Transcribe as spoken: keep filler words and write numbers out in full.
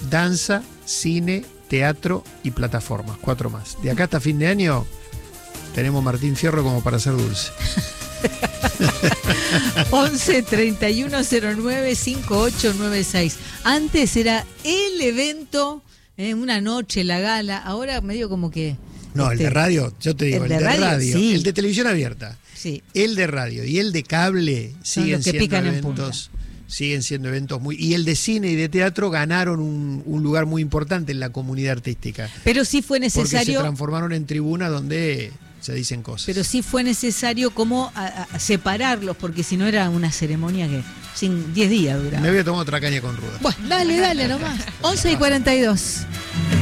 danza, cine, teatro y plataformas, cuatro más. De acá hasta fin de año tenemos Martín Fierro como para hacer dulce. once treinta y uno cero nueve cincuenta y ocho noventa y seis. Antes era el evento, eh, una noche, la gala. Ahora medio como que... No, este, el de radio, yo te digo, el el de de radio, radio, sí. el de televisión abierta, sí. el de radio y el de cable siguen los que siendo pican en eventos, siguen siendo eventos muy... Y el de cine y de teatro ganaron un, un lugar muy importante en la comunidad artística. Pero sí fue Porque se necesario... transformaron en tribuna donde se dicen cosas. Pero sí fue necesario como a, a separarlos, porque si no era una ceremonia que sin diez días duraba. Me voy a tomar otra caña con ruda. Bueno, dale, dale nomás. once y cuarenta y dos.